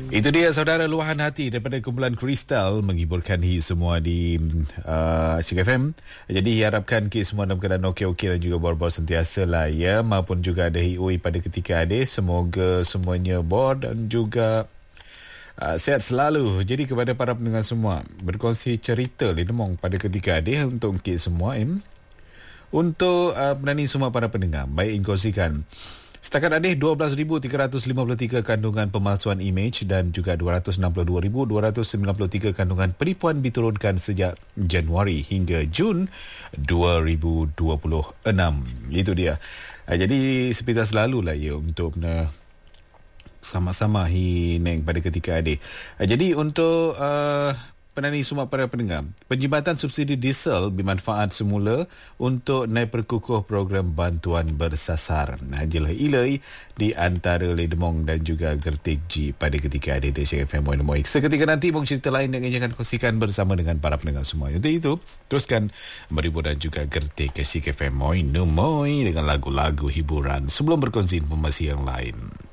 Itu dia saudara, luahan hati daripada kumpulan Kristal menghiburkan semua di Chic FM. Jadi harapkan kita semua dalam keadaan okey-okey dan juga bor-bor sentiasa lah ya, maupun juga ada hiui pada ketika ada. Semoga semuanya bor dan juga sihat selalu. Jadi kepada para pendengar semua, berkongsi cerita Ledemong pada ketika ada untuk kita semua. Untuk penani semua para pendengar, baik kongsikan. Setakat ada 12,353 kandungan pemalsuan imej dan juga 262,293 kandungan penipuan diturunkan sejak Januari hingga Jun 2026. Itu dia. Jadi sepintas selalu lah ya untuk sama-sama naik pada ketika ada. Jadi untuk penani semua para pendengar, penjimatan subsidi diesel bermanfaat semula untuk naik perkukuh program bantuan bersasar. Jelah ilai di antara Ledemong dan juga Gertik G pada ketika ada di Chic FM Moy. Seketika nanti mungkin cerita lain yang ingin kongsikan bersama dengan para pendengar semua. Untuk itu, teruskan berhibur dan juga Gertik ke Chic FM Moy dengan lagu-lagu hiburan sebelum berkongsi informasi yang lain.